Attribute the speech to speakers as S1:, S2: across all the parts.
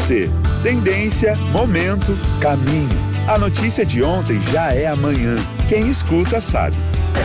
S1: TMC. Tendência, momento, caminho. A notícia de ontem já é amanhã. Quem escuta sabe.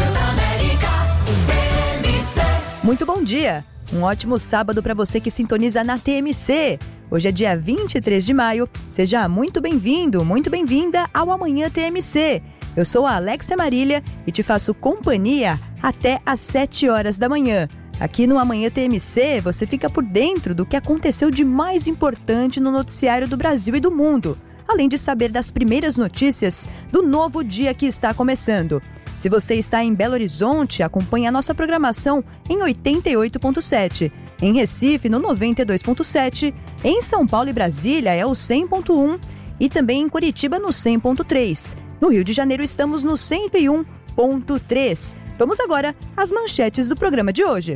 S2: Muito bom dia. Um ótimo sábado para você que sintoniza na TMC. Hoje é dia 23 de maio. Seja muito bem-vindo, muito bem-vinda ao Amanhã TMC. Eu sou a Alexia Marília e te faço companhia até às 7 horas da manhã. Aqui no Amanhã TMC, você fica por dentro do que aconteceu de mais importante no noticiário do Brasil e do mundo, além de saber das primeiras notícias do novo dia que está começando. Se você está em Belo Horizonte, acompanhe a nossa programação em 88.7, em Recife no 92.7, em São Paulo e Brasília é o 100.1 e também em Curitiba no 100.3. No Rio de Janeiro estamos no 101.3. Vamos agora às manchetes do programa de hoje.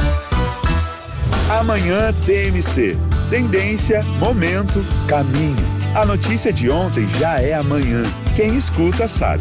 S1: Amanhã TMC. Tendência, momento, caminho. A notícia de ontem já é amanhã. Quem escuta sabe.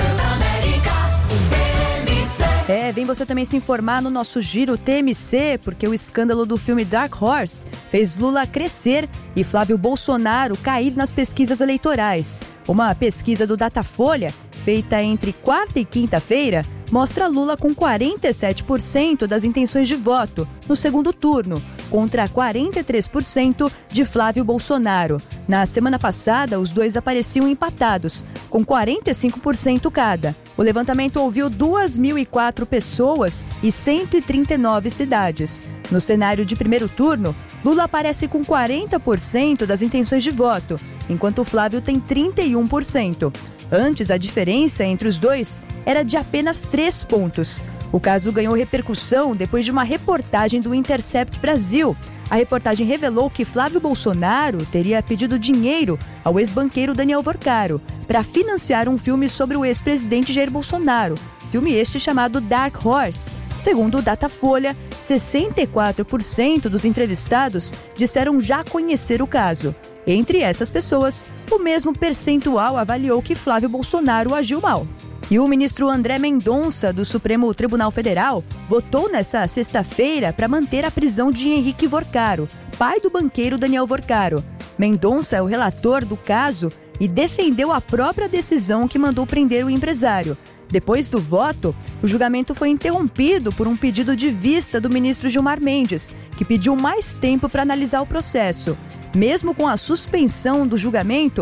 S2: Vem você também se informar no nosso Giro TMC, porque o escândalo do filme Dark Horse fez Lula crescer e Flávio Bolsonaro cair nas pesquisas eleitorais. Uma pesquisa do Datafolha, feita entre quarta e quinta-feira, mostra Lula com 47% das intenções de voto no segundo turno, contra 43% de Flávio Bolsonaro. Na semana passada, os dois apareciam empatados, com 45% cada. O levantamento ouviu 2.004 pessoas e 139 cidades. No cenário de primeiro turno, Lula aparece com 40% das intenções de voto, enquanto Flávio tem 31%. Antes, a diferença entre os dois era de apenas 3 pontos. O caso ganhou repercussão depois de uma reportagem do Intercept Brasil. A reportagem revelou que Flávio Bolsonaro teria pedido dinheiro ao ex-banqueiro Daniel Vorcaro para financiar um filme sobre o ex-presidente Jair Bolsonaro, filme este chamado Dark Horse. Segundo o Datafolha, 64% dos entrevistados disseram já conhecer o caso. Entre essas pessoas, o mesmo percentual avaliou que Flávio Bolsonaro agiu mal. E o ministro André Mendonça, do Supremo Tribunal Federal, votou nesta sexta-feira para manter a prisão de Henrique Vorcaro, pai do banqueiro Daniel Vorcaro. Mendonça é o relator do caso e defendeu a própria decisão que mandou prender o empresário. Depois do voto, o julgamento foi interrompido por um pedido de vista do ministro Gilmar Mendes, que pediu mais tempo para analisar o processo. Mesmo com a suspensão do julgamento,